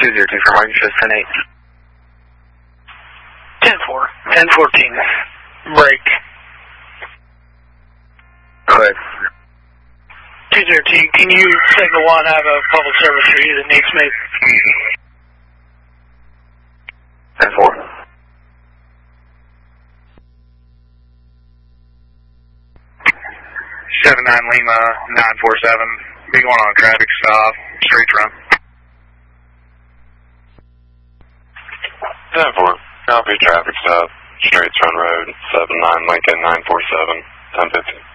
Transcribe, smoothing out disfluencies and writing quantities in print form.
202 for Martin, just 10-8. 10-4. 10-14. Break. Go ahead. 202, can you signal 1, have a public service for you that needs me? 10-4. 79 Lima 947. Be going on a traffic stop. Straight run. 10-4. Copy traffic stop. Straight run road. 79 Lincoln 947. 1050.